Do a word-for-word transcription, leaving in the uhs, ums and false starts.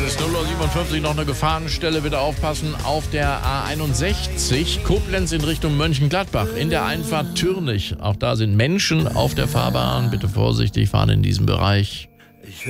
ist null Uhr siebenundfünfzig, noch eine Gefahrenstelle, bitte aufpassen, auf der A einundsechzig, Koblenz in Richtung Mönchengladbach, in der Einfahrt Türnich. Auch da sind Menschen auf der Fahrbahn, bitte vorsichtig fahren in diesem Bereich.